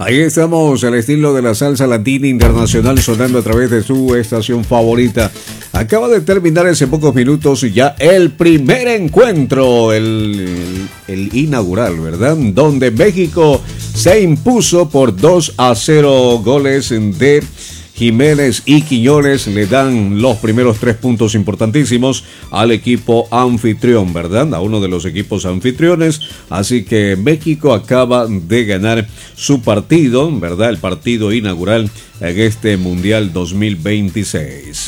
Ahí estamos, al estilo de la salsa latina internacional, sonando a través de su estación favorita. Acaba de terminar hace pocos minutos ya el primer encuentro, el inaugural, ¿verdad? Donde México se impuso por 2-0, goles de Jiménez y Quiñones. Le dan los primeros 3 puntos importantísimos al equipo anfitrión, ¿verdad? A uno de los equipos anfitriones. Así que México acaba de ganar su partido, ¿verdad? El partido inaugural en este Mundial 2026.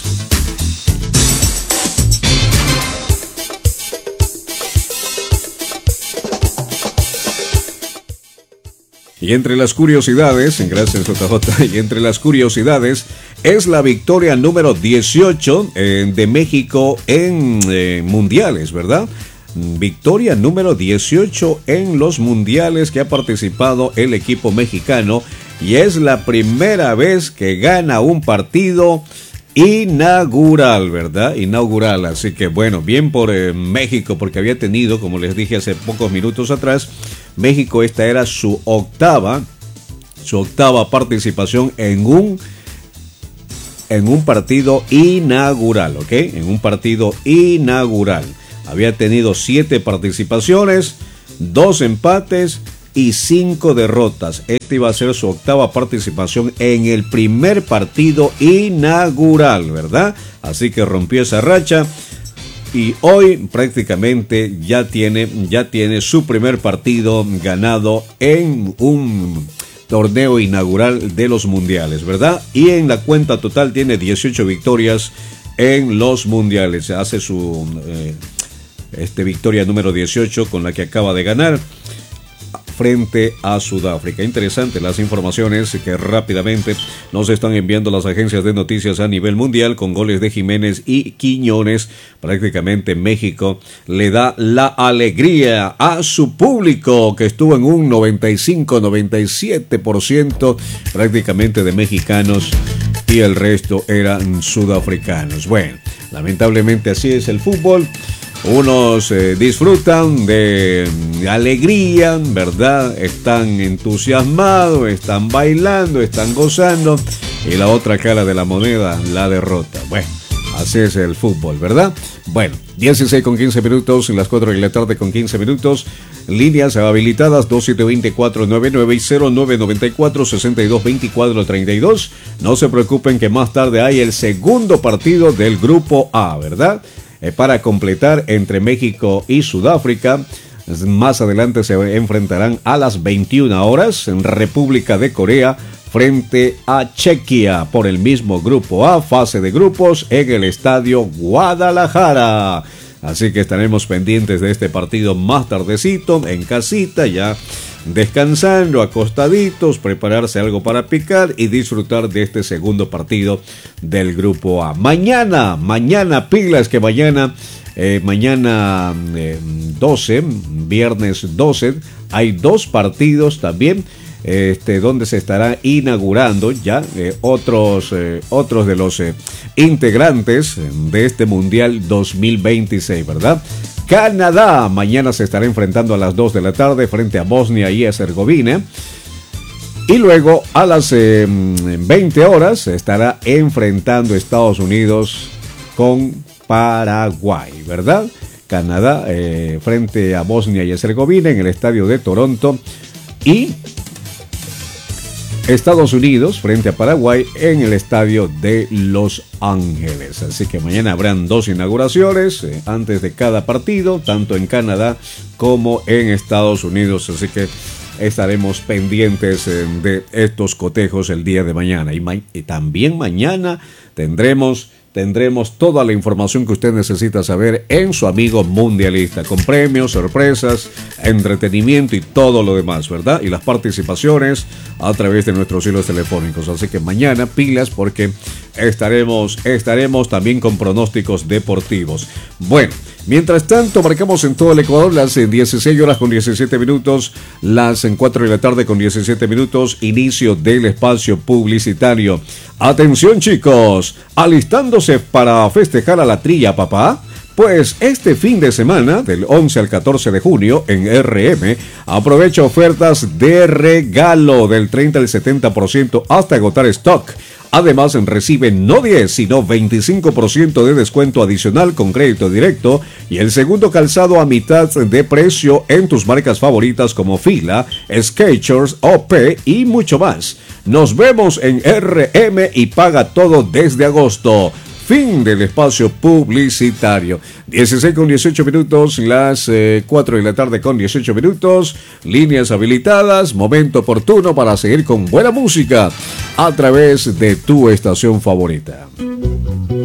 Y entre las curiosidades, gracias JJ, y entre las curiosidades es la victoria número 18 de México en mundiales, ¿verdad? Victoria número 18 en los mundiales que ha participado el equipo mexicano, y es la primera vez que gana un partido inaugural, ¿verdad? Inaugural, así que bueno, bien por México, porque había tenido, como les dije hace pocos minutos atrás, México esta era su octava participación en un partido inaugural, ¿ok? En un partido inaugural. Había tenido 7 participaciones, 2 empates y 5 derrotas. Esta iba a ser su octava participación en el primer partido inaugural, ¿verdad? Así que rompió esa racha y hoy prácticamente ya tiene su primer partido ganado en un torneo inaugural de los mundiales, ¿verdad? Y en la cuenta total tiene 18 victorias en los mundiales. Hace su victoria número 18 con la que acaba de ganar frente a Sudáfrica. Interesante las informaciones que rápidamente nos están enviando las agencias de noticias a nivel mundial, con goles de Jiménez y Quiñones. Prácticamente México le da la alegría a su público, que estuvo en un 95-97% prácticamente de mexicanos, y el resto eran sudafricanos. Bueno, lamentablemente así es el fútbol. Unos disfrutan de alegría, ¿verdad? Están entusiasmados, están bailando, están gozando, y la otra cara de la moneda, la derrota. Bueno, así es el fútbol, ¿verdad? Bueno, 16 con 15 minutos, las 4 de la tarde con 15 minutos. Líneas habilitadas 272499 y 0994-622432. No se preocupen que más tarde hay el segundo partido del Grupo A, ¿verdad? Para completar entre México y Sudáfrica. Más adelante se enfrentarán a las 21 horas en República de Corea frente a Chequia por el mismo Grupo A, fase de grupos, en el Estadio Guadalajara. Así que estaremos pendientes de este partido más tardecito, en casita, ya descansando, acostaditos, prepararse algo para picar y disfrutar de este segundo partido del Grupo A. Mañana pilas, que mañana 12, viernes 12, hay 2 partidos también, donde se estará inaugurando ya otros de los integrantes de este Mundial 2026, ¿verdad? Canadá mañana se estará enfrentando a las 2 de la tarde frente a Bosnia y Herzegovina. Y luego a las 20 horas se estará enfrentando Estados Unidos con Paraguay, ¿verdad? Canadá frente a Bosnia y Herzegovina en el estadio de Toronto, y Estados Unidos frente a Paraguay en el estadio de Los Ángeles. Así que mañana habrán 2 inauguraciones antes de cada partido, tanto en Canadá como en Estados Unidos. Así que estaremos pendientes de estos cotejos el día de mañana. Y también mañana tendremos toda la información que usted necesita saber en su amigo mundialista, con premios, sorpresas, entretenimiento y todo lo demás, ¿verdad? Y las participaciones a través de nuestros hilos telefónicos. Así que mañana pilas, porque estaremos también con pronósticos deportivos. Bueno, mientras tanto marcamos en todo el Ecuador las 16 horas con 17 minutos, las 4 de la tarde con 17 minutos, inicio del espacio publicitario. Atención chicos, alistándose para festejar a la trilla, papá. Pues este fin de semana, del 11 al 14 de junio, en RM, aprovecha ofertas de regalo del 30 al 70% hasta agotar stock. Además, recibe no 10, sino 25% de descuento adicional con crédito directo y el segundo calzado a mitad de precio en tus marcas favoritas como Fila, Skechers, OP y mucho más. Nos vemos en RM y paga todo desde agosto. Fin del espacio publicitario. 16 con 18 minutos, las 4 de la tarde con 18 minutos. Líneas habilitadas, momento oportuno para seguir con buena música a través de tu estación favorita.